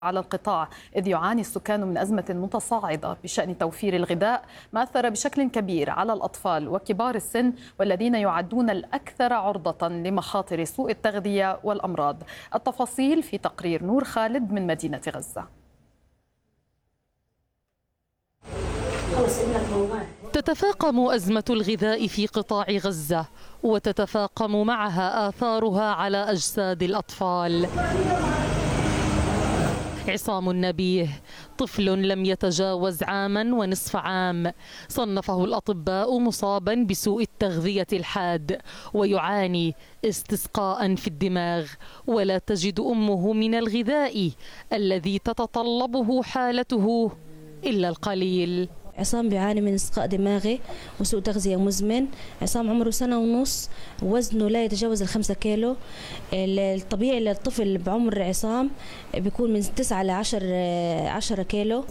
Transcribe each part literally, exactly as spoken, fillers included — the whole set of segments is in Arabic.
على القطاع، إذ يعاني السكان من أزمة متصاعدة بشأن توفير الغذاء، ما أثر بشكل كبير على الأطفال وكبار السن والذين يعدون الأكثر عرضة لمخاطر سوء التغذية والأمراض. التفاصيل في تقرير نور خالد من مدينة غزة. تتفاقم أزمة الغذاء في قطاع غزة، وتتفاقم معها آثارها على أجساد الأطفال. عصام النبيه طفل لم يتجاوز عاما ونصف عام، صنفه الأطباء مصابا بسوء التغذية الحاد ويعاني استسقاء في الدماغ، ولا تجد أمه من الغذاء الذي تتطلبه حالته إلا القليل. عصام بيعاني من استسقاء دماغي وسوء تغذية مزمن. عصام عمره سنة ونص، وزنه لا يتجاوز الخمسة كيلو. الطبيعي للطفل بعمر عصام بيكون من تسعة لعشر عشرة كيلو.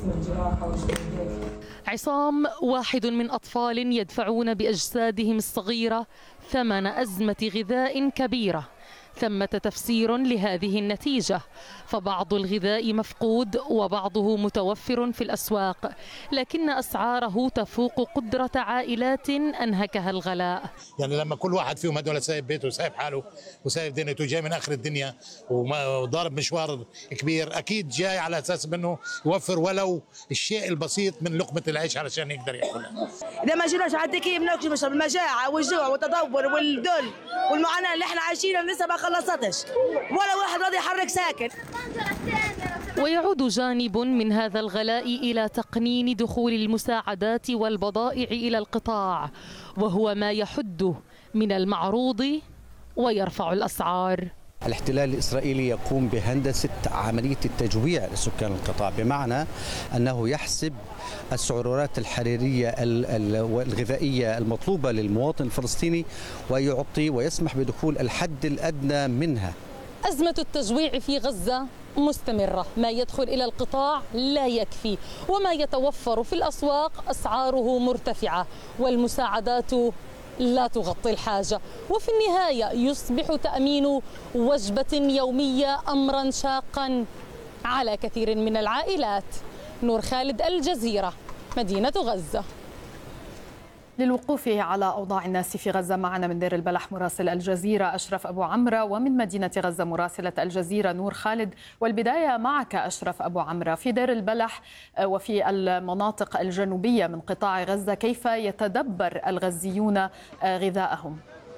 عصام واحد من أطفال يدفعون بأجسادهم الصغيرة ثمن أزمة غذاء كبيرة. ثمة تفسير لهذه النتيجة، فبعض الغذاء مفقود وبعضه متوفر في الأسواق، لكن أسعاره تفوق قدرة عائلات أنهكها الغلاء. يعني لما كل واحد فيهم هدول سايب بيته وسايب حاله وسايب دنيته وجاي من آخر الدنيا وضارب مشوار كبير، أكيد جاي على أساس منه يوفر ولو الشيء البسيط من لقمة العيش علشان يقدر ياكلها. إذا ما جيناش على التكييف ناكل بسبب المجاعة والجوع والتدهور والذل والمعاناة اللي احنا عايشينها لسه ما خلصتش، ولا واحد راضي يحرك ساكن. ويعود جانب من هذا الغلاء إلى تقنين دخول المساعدات والبضائع إلى القطاع، وهو ما يحد من المعروض ويرفع الأسعار. الاحتلال الإسرائيلي يقوم بهندسة عملية التجويع لسكان القطاع، بمعنى أنه يحسب السعرات الحرارية والغذائية المطلوبة للمواطن الفلسطيني ويعطي ويسمح بدخول الحد الأدنى منها. أزمة التجويع في غزة مستمرة، ما يدخل إلى القطاع لا يكفي، وما يتوفر في الأسواق أسعاره مرتفعة، والمساعدات لا تغطي الحاجة، وفي النهاية يصبح تأمين وجبة يومية أمرا شاقا على كثير من العائلات. نور خالد، الجزيرة، مدينة غزة. للوقوف على أوضاع الناس في غزة معنا من دير البلح مراسل الجزيرة أشرف أبو عمرة، ومن مدينة غزة مراسلة الجزيرة نور خالد. والبداية معك أشرف أبو عمرة، في دير البلح وفي المناطق الجنوبية من قطاع غزة كيف يتدبر الغزيون غذاءهم؟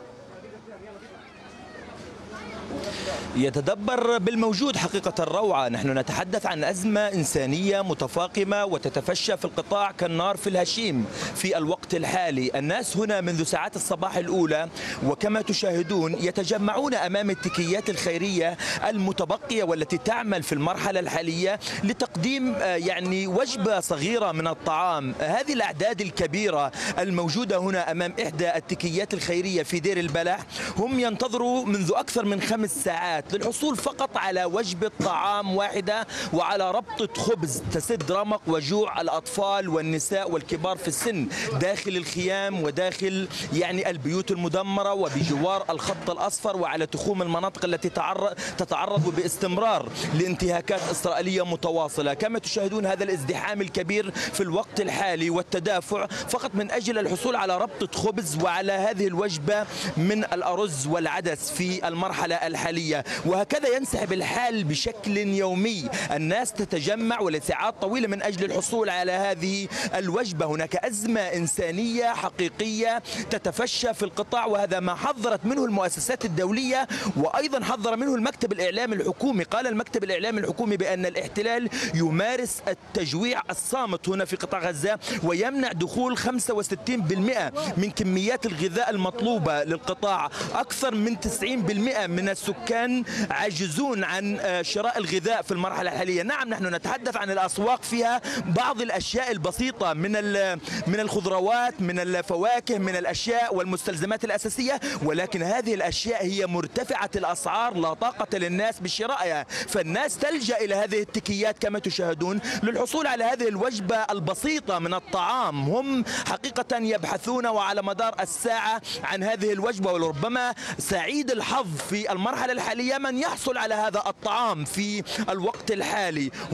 يتدبر بالموجود حقيقة الروعة. نحن نتحدث عن أزمة إنسانية متفاقمة وتتفشى في القطاع كالنار في الهشيم في الوقت الحالي. الناس هنا منذ ساعات الصباح الأولى وكما تشاهدون يتجمعون أمام التكيات الخيرية المتبقية والتي تعمل في المرحلة الحالية لتقديم يعني وجبة صغيرة من الطعام. هذه الأعداد الكبيرة الموجودة هنا أمام إحدى التكيات الخيرية في دير البلح هم ينتظروا منذ أكثر من خمس ساعات للحصول فقط على وجبة طعام واحدة وعلى ربطة خبز تسد رمق وجوع الأطفال والنساء والكبار في السن داخل الخيام وداخل يعني البيوت المدمرة وبجوار الخط الأصفر وعلى تخوم المناطق التي تتعرض باستمرار لانتهاكات إسرائيلية متواصلة. كما تشاهدون هذا الازدحام الكبير في الوقت الحالي والتدافع فقط من أجل الحصول على ربطة خبز وعلى هذه الوجبة من الأرز والعدس في المرحلة الحالية. وهكذا ينسحب الحال بشكل يومي، الناس تتجمع ولساعات طويلة من أجل الحصول على هذه الوجبة. هناك أزمة إنسانية حقيقية تتفشى في القطاع، وهذا ما حذرت منه المؤسسات الدولية وأيضا حذر منه المكتب الإعلامي الحكومي. قال المكتب الإعلامي الحكومي بأن الاحتلال يمارس التجويع الصامت هنا في قطاع غزة ويمنع دخول خمسة وستين بالمئة من كميات الغذاء المطلوبة للقطاع. أكثر من تسعين بالمئة من السكان عاجزون عن شراء الغذاء في المرحلة الحالية. نعم نحن نتحدث عن الأسواق فيها بعض الأشياء البسيطة من من الخضروات من الفواكه من الأشياء والمستلزمات الأساسية، ولكن هذه الأشياء هي مرتفعة الأسعار لا طاقة للناس بشرائها، فالناس تلجأ إلى هذه التكيات كما تشاهدون للحصول على هذه الوجبة البسيطة من الطعام. هم حقيقة يبحثون وعلى مدار الساعة عن هذه الوجبة، ولربما سعيد الحظ في المرحلة الحالية اليمن يحصل على هذا الطعام في الوقت الحالي.